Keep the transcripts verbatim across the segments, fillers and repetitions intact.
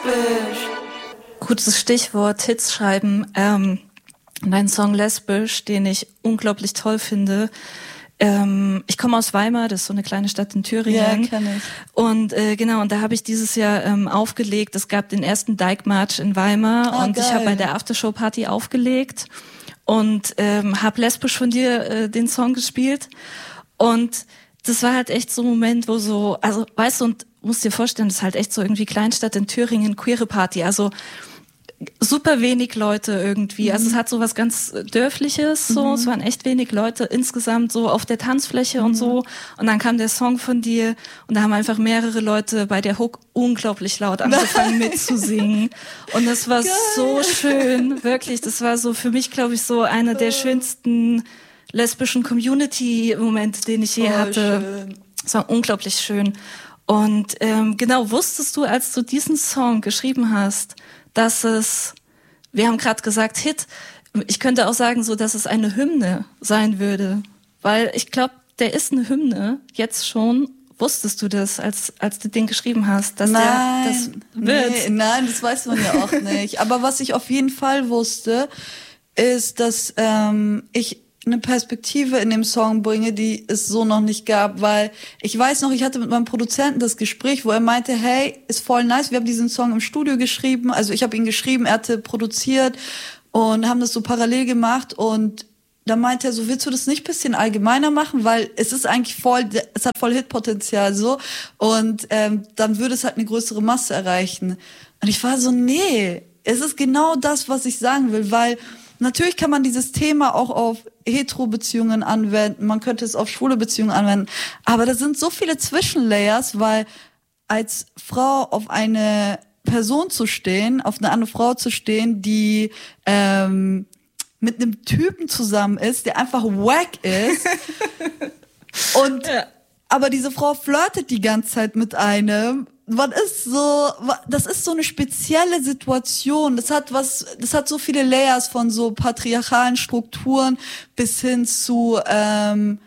lesbisch. Gutes Stichwort, Hits schreiben. Ähm, dein Song Lesbisch, den ich unglaublich toll finde. Ähm, ich komme aus Weimar, das ist so eine kleine Stadt in Thüringen. Ja, kenn ich. Und äh, genau, und da habe ich dieses Jahr ähm, aufgelegt. Es gab den ersten Dyke-March in Weimar ah, und geil. ich habe bei der Aftershow-Party aufgelegt und ähm, habe Lesbisch von dir äh, den Song gespielt. Und das war halt echt so ein Moment, wo so, also weißt du, und musst dir vorstellen, das ist halt echt so irgendwie Kleinstadt in Thüringen, queere Party, also super wenig Leute irgendwie, also es hat so was ganz Dörfliches, so, mhm. es waren echt wenig Leute insgesamt so auf der Tanzfläche mhm. und so, und dann kam der Song von dir und da haben einfach mehrere Leute bei der Hook unglaublich laut angefangen mitzusingen und das war Geil. so schön, wirklich, das war so für mich, glaube ich, so einer der schönsten lesbischen Community-Momente, den ich je oh, hatte. Schön. Es war unglaublich schön. Und ähm, genau, wusstest du, als du diesen Song geschrieben hast, dass es, wir haben gerade gesagt Hit, ich könnte auch sagen, so, dass es eine Hymne sein würde, weil ich glaube, der ist eine Hymne, jetzt schon. Wusstest du das, als als du den geschrieben hast, dass nein, der das wird? Nee, nein, das weiß man ja auch nicht. Aber was ich auf jeden Fall wusste, ist, dass ähm, ich eine Perspektive in dem Song bringe, die es so noch nicht gab, weil ich weiß noch, ich hatte mit meinem Produzenten das Gespräch, wo er meinte, hey, ist voll nice, wir haben diesen Song im Studio geschrieben, also ich habe ihn geschrieben, er hatte produziert und haben das so parallel gemacht und da meinte er so, willst du das nicht ein bisschen allgemeiner machen, weil es ist eigentlich voll, es hat voll Hitpotenzial so und ähm, dann würde es halt eine größere Masse erreichen. Und ich war so, nee, es ist genau das, was ich sagen will, weil natürlich kann man dieses Thema auch auf Hetero-Beziehungen anwenden, man könnte es auf schwule Beziehungen anwenden, aber da sind so viele Zwischenlayers, weil als Frau auf eine Person zu stehen, auf eine andere Frau zu stehen, die ähm, mit einem Typen zusammen ist, der einfach wack ist und ja. aber diese Frau flirtet die ganze Zeit mit einem. Man ist so, das ist so eine spezielle Situation. Das hat was, das hat so viele Layers von so patriarchalen Strukturen bis hin zu, ähm,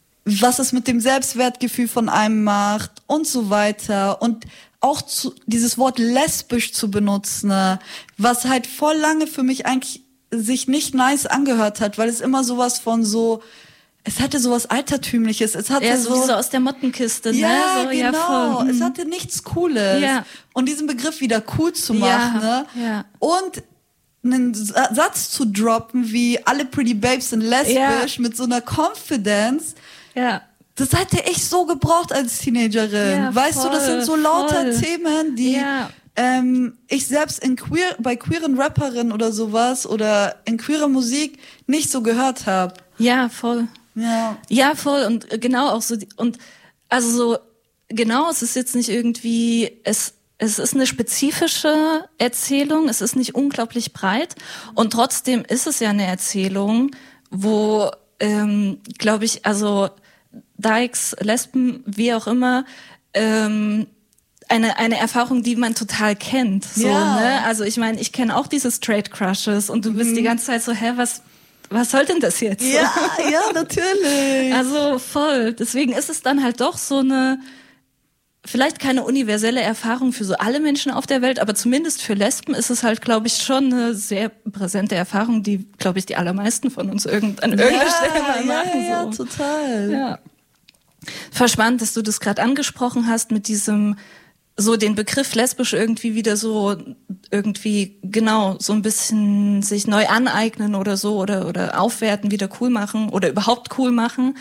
was es mit dem Selbstwertgefühl von einem macht und so weiter. Und auch zu, dieses Wort lesbisch zu benutzen, was halt voll lange für mich eigentlich sich nicht nice angehört hat, weil es immer sowas von so, es hatte sowas Altertümliches. Es hatte ja, so, so aus der Mottenkiste, ja, ne? So, genau. Ja, voll. Es hatte nichts Cooles. Ja. Und diesen Begriff wieder cool zu machen, ja, ne? Ja. Und einen Satz zu droppen wie alle Pretty Babes sind lesbisch ja. mit so einer Confidence. Ja. Das hätte ich so gebraucht als Teenagerin. Ja, weißt voll, du, das sind so lauter voll. Themen, die ja. ähm, ich selbst in queer, bei queeren Rapperinnen oder sowas oder in queerer Musik nicht so gehört habe. Ja, voll. Ja. Ja, voll. Und genau auch so, und also so, genau, es ist jetzt nicht irgendwie, es, es ist eine spezifische Erzählung, es ist nicht unglaublich breit und trotzdem ist es ja eine Erzählung, wo, ähm, glaube ich, also Dykes, Lesben, wie auch immer, ähm, eine eine Erfahrung, die man total kennt. So, ja. ne? Also ich meine, ich kenne auch diese Straight Crushes und du bist mhm. die ganze Zeit so, hä, was was soll denn das jetzt? Ja, ja, natürlich. Also voll. Deswegen ist es dann halt doch so eine, vielleicht keine universelle Erfahrung für so alle Menschen auf der Welt, aber zumindest für Lesben ist es halt, glaube ich, schon eine sehr präsente Erfahrung, die, glaube ich, die allermeisten von uns irgend, an irgendeiner ja, Stelle mal ja, machen. Ja, so. total. Ja. Verspannend, dass du das gerade angesprochen hast mit diesem, so den Begriff lesbisch irgendwie wieder so irgendwie genau so ein bisschen sich neu aneignen oder so oder oder aufwerten, wieder cool machen oder überhaupt cool machen.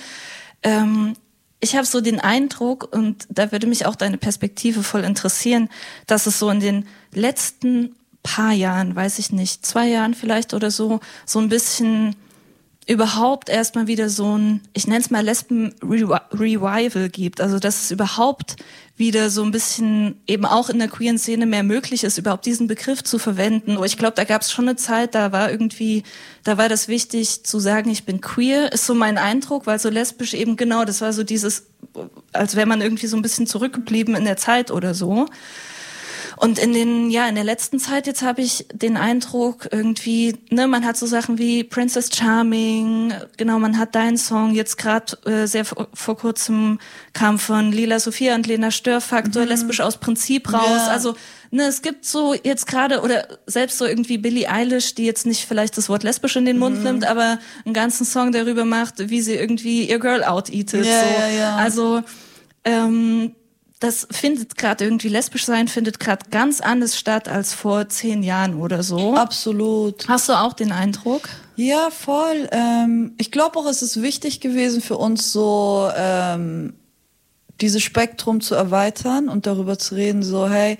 Ähm, ich habe so den Eindruck, und da würde mich auch deine Perspektive voll interessieren, dass es so in den letzten paar Jahren, weiß ich nicht, zwei Jahren vielleicht oder so, so ein bisschen überhaupt erstmal wieder so ein, ich nenne es mal Lesben-Revival gibt. Also dass es überhaupt wieder so ein bisschen eben auch in der queeren Szene mehr möglich ist, überhaupt diesen Begriff zu verwenden. Ich glaube, da gab es schon eine Zeit, da war irgendwie, da war das wichtig zu sagen, ich bin queer, ist so mein Eindruck, weil so lesbisch eben genau, das war so dieses, als wäre man irgendwie so ein bisschen zurückgeblieben in der Zeit oder so. Und in den, ja, in der letzten Zeit jetzt habe ich den Eindruck irgendwie, ne, man hat so Sachen wie Princess Charming, genau, man hat deinen Song, jetzt gerade äh, sehr vor, vor kurzem kam von Lila Sophia und Lena Störfaktor, mhm. lesbisch aus Prinzip raus, ja. also ne, es gibt so jetzt gerade, oder selbst so irgendwie Billie Eilish, die jetzt nicht vielleicht das Wort lesbisch in den Mund mhm. nimmt, aber einen ganzen Song darüber macht, wie sie irgendwie ihr Girl out-eatet. Ja, so. ja, ja. Also ähm, das findet gerade irgendwie, lesbisch sein findet gerade ganz anders statt als vor zehn Jahren oder so. Absolut. Hast du auch den Eindruck? Ja, voll. Ähm, ich glaube auch, es ist wichtig gewesen für uns so ähm, dieses Spektrum zu erweitern und darüber zu reden, so hey,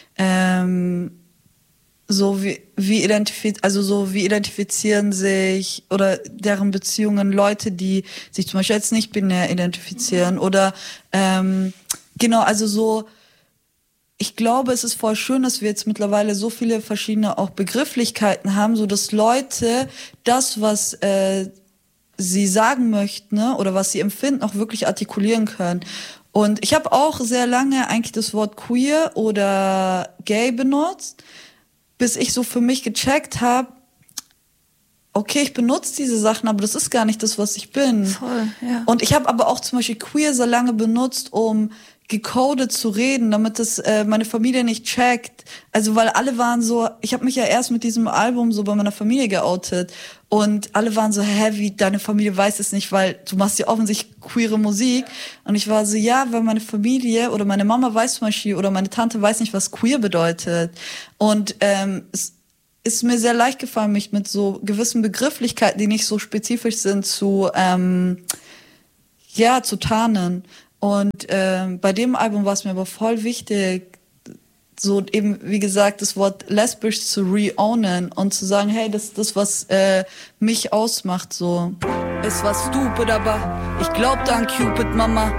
ähm, so wie wie identifiziert, also so wie identifizieren sich oder deren Beziehungen Leute, die sich zum Beispiel als nicht binär identifizieren oder ähm, genau, also so, ich glaube, es ist voll schön, dass wir jetzt mittlerweile so viele verschiedene auch Begrifflichkeiten haben, so dass Leute das, was äh, sie sagen möchten, ne, oder was sie empfinden, auch wirklich artikulieren können. Und ich habe auch sehr lange eigentlich das Wort queer oder gay benutzt, bis ich so für mich gecheckt habe, okay, ich benutze diese Sachen, aber das ist gar nicht das, was ich bin. Voll, ja. Und ich habe aber auch zum Beispiel queer so lange benutzt, um gecodet zu reden, damit das äh, meine Familie nicht checkt. Also weil alle waren so, ich habe mich ja erst mit diesem Album so bei meiner Familie geoutet und alle waren so, hä, wie, deine Familie weiß es nicht, weil du machst ja offensichtlich queere Musik. Und ich war so, ja, weil meine Familie oder meine Mama weiß zum Beispiel oder meine Tante weiß nicht, was queer bedeutet. Und ähm, es ist mir sehr leicht gefallen, mich mit so gewissen Begrifflichkeiten, die nicht so spezifisch sind, zu ähm, ja, zu tarnen. Und ähm, bei dem Album war es mir aber voll wichtig, so eben, wie gesagt, das Wort lesbisch zu re-ownen und zu sagen, hey, das ist das, was äh, mich ausmacht, so. Es war stupid, aber ich glaubte an Cupid, Mama.